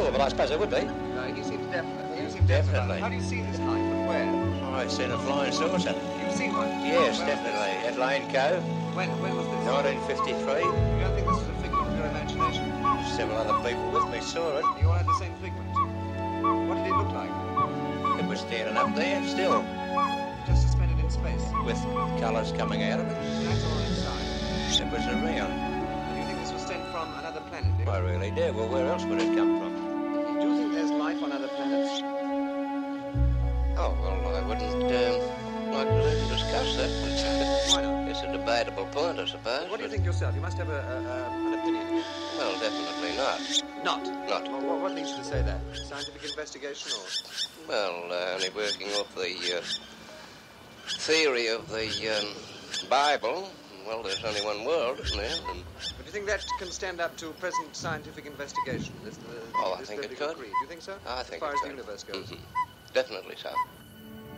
sure, but I suppose it would be. No, he seems definitely. Definitely. How do you see this light and where? Oh, I've seen a flying saucer. You've seen one? Yes, Where was definitely. At Lane Cove, When was this? 1953. You don't think this is a figment of your imagination? Several other people with me saw it. You all had the same figment. What did it look like? It was standing up there, still, Just suspended in space. with colours coming out of it. That's all inside. It was around. And you think this was sent from another planet, do you? I really do. Well, where else would it come from? Do you think there's life on other planets? Oh, well, I wouldn't like to really discuss that. Why not? It's a debatable point, I suppose. What do you think yourself? You must have an opinion. Well, definitely not. Not? Not. Well, what leads you to say that? Scientific investigation or? Well, only working off the theory of the Bible. Well, there's only one world, isn't there? And, But do you think that can stand up to present scientific investigation? I think it could. Do you think so? I think as far it as the could. universe goes. Definitely so.